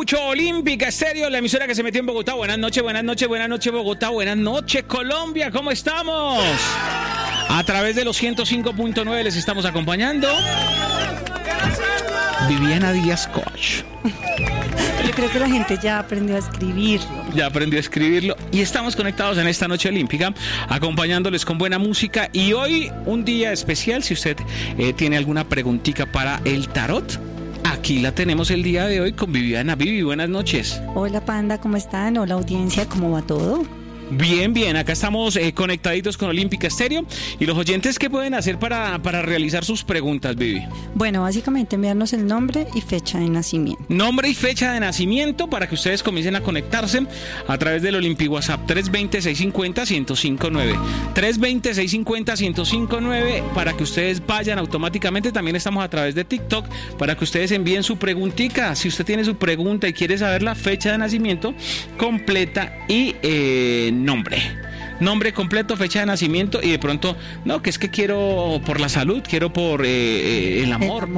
escucho Olímpica Estéreo, la emisora que se metió en Bogotá. Buenas noches, Bogotá, buenas noches, Colombia, ¿cómo estamos? A través de los 105.9 les estamos acompañando. Viviana Díaz Coach. Yo creo que la gente ya aprendió a escribirlo. Y estamos conectados en esta noche olímpica, acompañándoles con buena música. Y hoy un día especial, si usted tiene alguna preguntita para el tarot, aquí la tenemos el día de hoy con Viviana. Vivi, buenas noches. Hola Panda, ¿cómo están? Hola audiencia, ¿cómo va todo? Bien, acá estamos conectaditos con Olímpica Estéreo. ¿Y los oyentes qué pueden hacer para realizar sus preguntas, Vivi? Bueno, básicamente enviarnos el nombre y fecha de nacimiento. Nombre y fecha de nacimiento para que ustedes comiencen a conectarse a través del Olympi WhatsApp 320-650-1059. 320-650-1059 para que ustedes vayan automáticamente. También estamos a través de TikTok para que ustedes envíen su preguntita. Si usted tiene su pregunta y quiere saber la fecha de nacimiento completa y nombre completo, fecha de nacimiento y de pronto, no, que es que quiero por la salud, quiero por el amor.